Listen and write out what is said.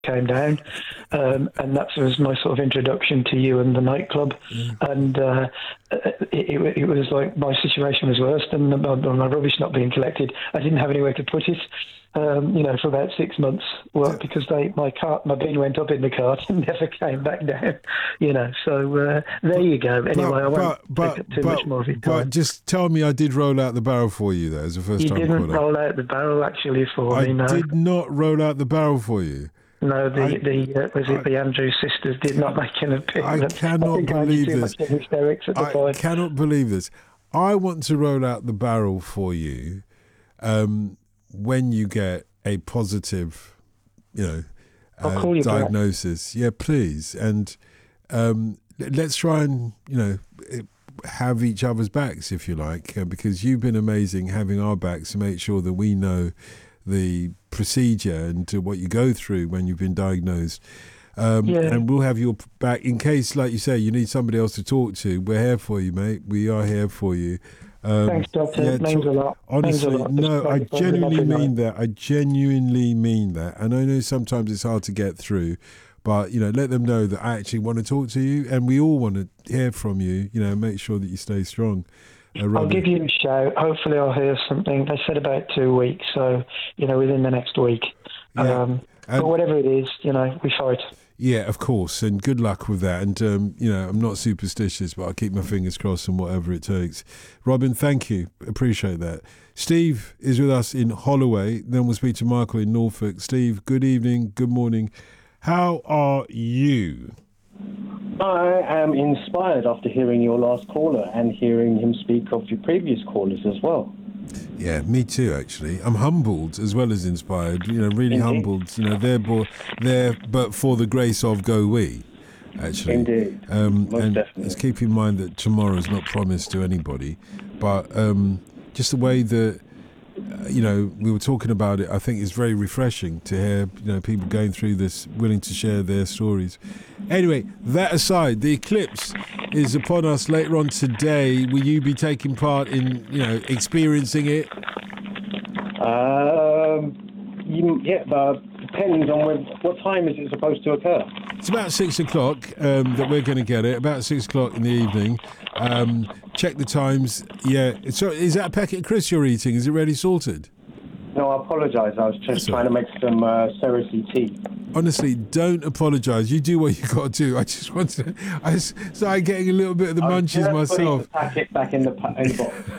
came down, and that was my sort of introduction to you and the nightclub. And it was like my situation was worse than my rubbish not being collected. I didn't have anywhere to put it, for about 6 months. Well, because my bin went up in the cart and never came back down. So there you go. Anyway, I won't take up too much more of your time. But just tell me, I did roll out the barrel for you. There as a first time caller. You didn't roll out the barrel actually for me. No, I did not roll out the barrel for you. No, the Andrews sisters did not make an appearance. I cannot believe this. I cannot believe this. I want to roll out the barrel for you when you get a positive, diagnosis. Yeah, please. And let's try and, have each other's backs, if you like, because you've been amazing having our backs to make sure that we know the procedure and to what you go through when you've been diagnosed. And we'll have your back in case, like you say, you need somebody else to talk to. We're here for you, mate. We are here for you. Thanks, Doctor. It means a lot. Honestly, no, I genuinely mean that. I genuinely mean that. And I know sometimes it's hard to get through, but, let them know that I actually want to talk to you and we all want to hear from you, make sure that you stay strong. I'll give you a shout. Hopefully I'll hear something. They said about 2 weeks, so, within the next week. Yeah. But whatever it is, we fight. Yeah, of course, and good luck with that. And, I'm not superstitious, but I'll keep my fingers crossed on whatever it takes. Robin, thank you. Appreciate that. Steve is with us in Holloway. Then we'll speak to Michael in Norfolk. Steve, good evening, good morning. How are you? I am inspired after hearing your last caller and hearing him speak of your previous callers as well. Yeah, me too, actually. I'm humbled as well as inspired, really Indeed. Humbled. They're but for the grace of go we, actually. Indeed. Most and definitely. Let's keep in mind that tomorrow is not promised to anybody, but just the way that, we were talking about it, I think it's very refreshing to hear, people going through this, willing to share their stories. Anyway, that aside, the eclipse is upon us later on today. Will you be taking part in, experiencing it? Depends on what time is it supposed to occur. It's about 6 o'clock that we're going to get it, about 6 o'clock in the evening. Check the times. Yeah. So is that a packet of crisps you're eating? Is it ready salted? No, I apologise. I was just trying to make some Cersei tea. Honestly, don't apologise. You do what you got to do. I just started getting a little bit of the munchies myself. The packet back in the box.